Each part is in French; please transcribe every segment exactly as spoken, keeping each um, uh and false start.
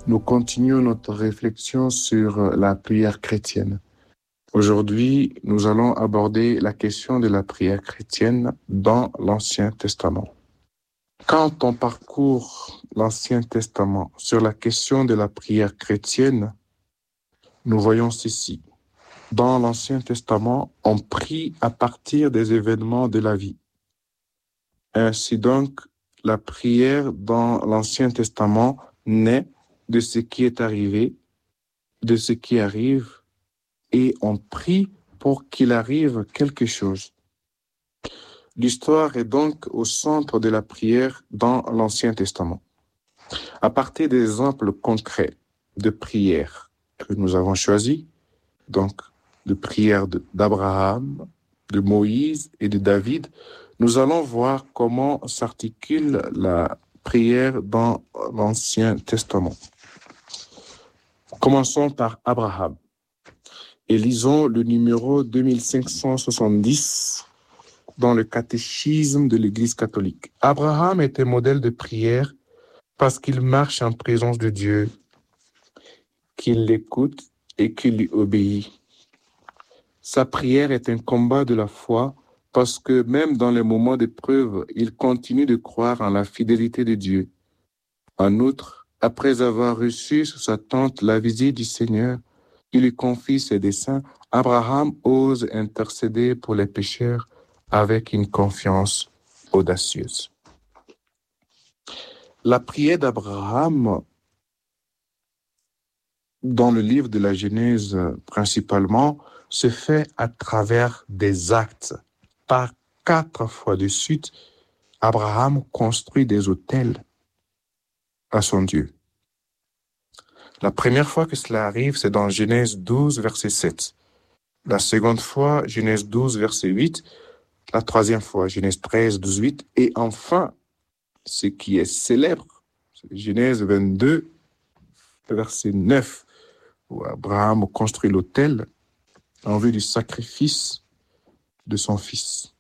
Nous continuons notre réflexion sur la prière chrétienne. Aujourd'hui, nous allons aborder la question de la prière chrétienne dans l'Ancien Testament. Quand on parcourt l'Ancien Testament sur la question de la prière chrétienne, nous voyons ceci. Dans l'Ancien Testament, on prie à partir des événements de la vie. Ainsi donc, la prière dans l'Ancien Testament naît de ce qui est arrivé, de ce qui arrive, et on prie pour qu'il arrive quelque chose. L'histoire est donc au centre de la prière dans l'Ancien Testament. À partir des exemples concrets de prière que nous avons choisis, donc de prière de, d'Abraham, de Moïse et de David, nous allons voir comment s'articule la prière dans l'Ancien Testament. Commençons par Abraham et lisons le numéro deux mille cinq cent soixante-dix dans le catéchisme de l'Église catholique. Abraham était modèle de prière parce qu'il marche en présence de Dieu, qu'il l'écoute et qu'il lui obéit. Sa prière est un combat de la foi parce que même dans les moments d'épreuve, il continue de croire en la fidélité de Dieu. En outre, après avoir reçu sous sa tente la visite du Seigneur, il lui confie ses desseins, Abraham ose intercéder pour les pécheurs avec une confiance audacieuse. La prière d'Abraham, dans le livre de la Genèse principalement, se fait à travers des actes. Par quatre fois de suite, Abraham construit des autels à son Dieu. La première fois que cela arrive, c'est dans Genèse douze, verset sept. La seconde fois, Genèse douze, verset huit. La troisième fois, Genèse treize, douze, huit. Et enfin, ce qui est célèbre, c'est Genèse vingt-deux, verset neuf, où Abraham construit l'autel en vue du sacrifice de son fils.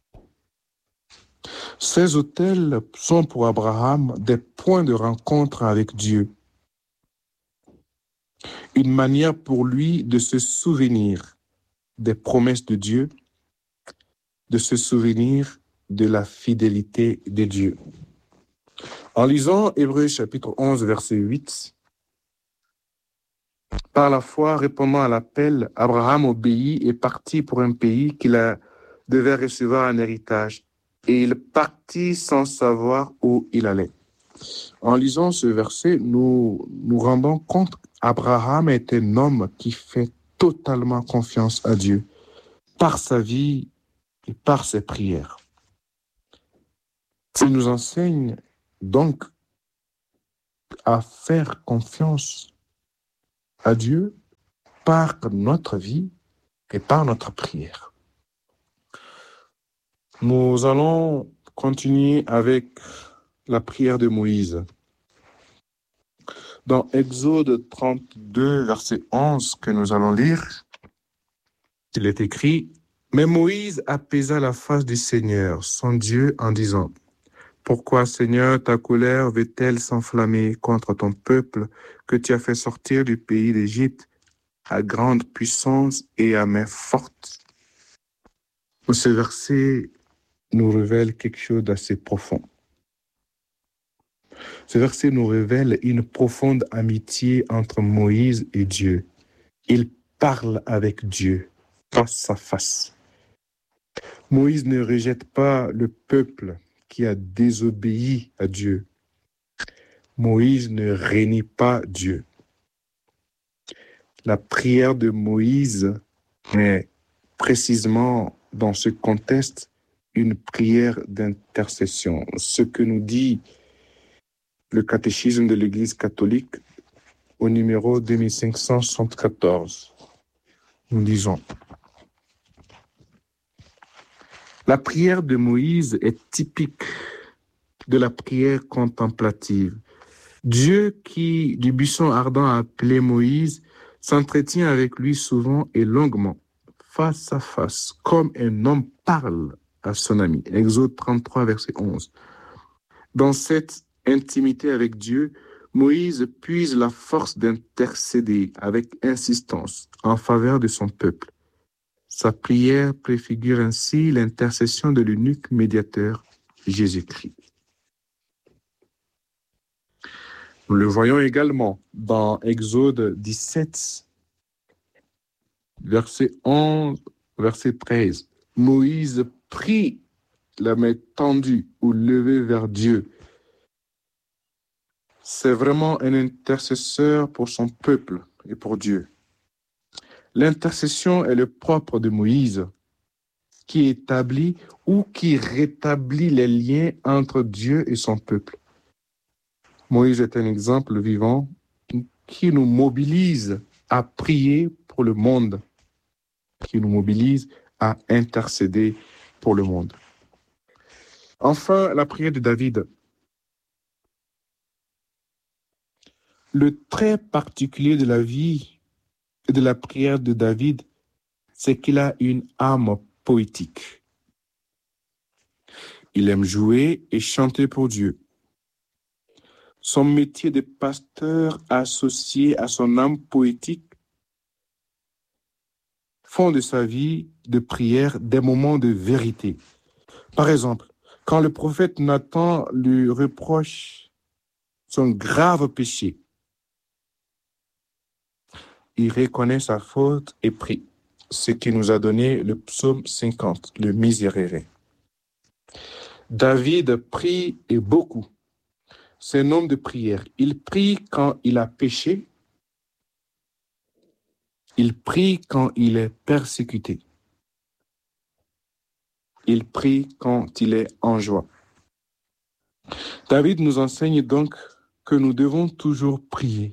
Ces autels sont pour Abraham des points de rencontre avec Dieu. Une manière pour lui de se souvenir des promesses de Dieu, de se souvenir de la fidélité de Dieu. En lisant Hébreux chapitre onze, verset huit, par la foi, répondant à l'appel, Abraham obéit et partit pour un pays qu'il a, devait recevoir en héritage. Et il partit sans savoir où il allait. En lisant ce verset, nous nous rendons compte qu'Abraham est un homme qui fait totalement confiance à Dieu par sa vie et par ses prières. Il nous enseigne donc à faire confiance à Dieu par notre vie et par notre prière. Nous allons continuer avec la prière de Moïse. Dans Exode trente-deux, verset onze, que nous allons lire, il est écrit « Mais Moïse apaisa la face du Seigneur, son Dieu, en disant « Pourquoi, Seigneur, ta colère veut-elle s'enflammer contre ton peuple que tu as fait sortir du pays d'Égypte à grande puissance et à main forte ?» Ce verset nous révèle quelque chose d'assez profond. Ce verset nous révèle une profonde amitié entre Moïse et Dieu. Il parle avec Dieu face à face. Moïse ne rejette pas le peuple qui a désobéi à Dieu. Moïse ne renie pas Dieu. La prière de Moïse est précisément dans ce contexte une prière d'intercession. Ce que nous dit le catéchisme de l'Église catholique au numéro deux mille cinq cent soixante-quatorze. Nous disons: la prière de Moïse est typique de la prière contemplative. Dieu qui, du buisson ardent, a appelé Moïse, s'entretient avec lui souvent et longuement, face à face, comme un homme parle à son ami. Exode trente-trois, verset onze. Dans cette intimité avec Dieu, Moïse puise la force d'intercéder avec insistance en faveur de son peuple. Sa prière préfigure ainsi l'intercession de l'unique médiateur, Jésus-Christ. Nous le voyons également dans Exode dix-sept, verset onze, verset treize. Moïse prie la main tendue ou levée vers Dieu. C'est vraiment un intercesseur pour son peuple et pour Dieu. L'intercession est le propre de Moïse, qui établit ou qui rétablit les liens entre Dieu et son peuple. Moïse est un exemple vivant qui nous mobilise à prier pour le monde, qui nous mobilise à intercéder pour le monde. Enfin, la prière de David. Le trait particulier de la vie et de la prière de David, c'est qu'il a une âme poétique. Il aime jouer et chanter pour Dieu. Son métier de pasteur associé à son âme poétique font de sa vie de prière des moments de vérité. Par exemple, quand le prophète Nathan lui reproche son grave péché, il reconnaît sa faute et prie, ce qui nous a donné le psaume cinquante, le Miserere. David prie et beaucoup. C'est un homme de prière. Il prie quand il a péché. Il prie quand il est persécuté. Il prie quand il est en joie. David nous enseigne donc que nous devons toujours prier.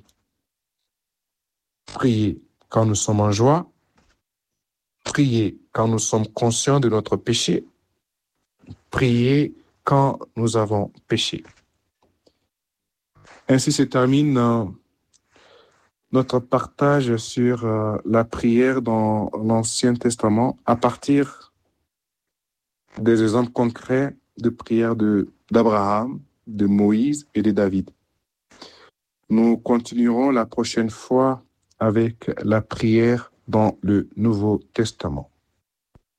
Prier quand nous sommes en joie. Prier quand nous sommes conscients de notre péché. Prier quand nous avons péché. Ainsi se termine euh, notre partage sur euh, la prière dans l'Ancien Testament à partir des exemples concrets de prière de, d'Abraham, de Moïse et de David. Nous continuerons la prochaine fois avec la prière dans le Nouveau Testament.